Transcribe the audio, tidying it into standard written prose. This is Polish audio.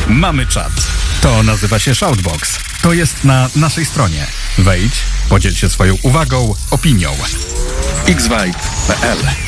Mamy czat. To nazywa się Shoutbox. To jest na naszej stronie. Wejdź, podziel się swoją uwagą, opinią. xvibe.pl